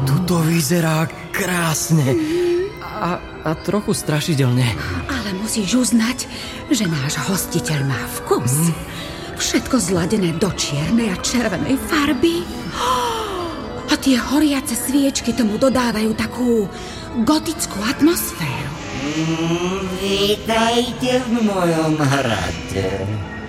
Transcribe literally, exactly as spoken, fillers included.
Tuto vyzerá krásne a, a trochu strašidelne. Ale musíš uznať, že náš hostiteľ má vkus. Mm. Všetko zladené do čiernej a červenej farby. A tie horiace sviečky tomu dodávajú takú gotickú atmosféru. Mm, vítajte v mojom hrade.